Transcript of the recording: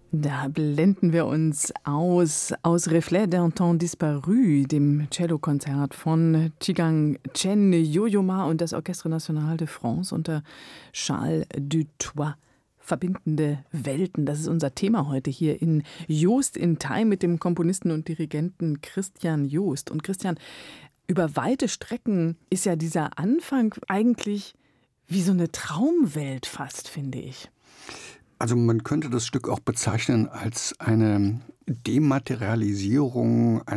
Da blenden wir uns aus Reflet d'un temps disparu, dem Cellokonzert von Chigang Chen, Yo-Yo Ma und das Orchestre National de France unter Charles Dutoit. Verbindende Welten, das ist unser Thema heute hier in Joost in Time mit dem Komponisten und Dirigenten Christian Joost. Und Christian, über weite Strecken ist ja dieser Anfang eigentlich wie so eine Traumwelt fast, finde ich. Also man könnte das Stück auch bezeichnen als eine Dematerialisierung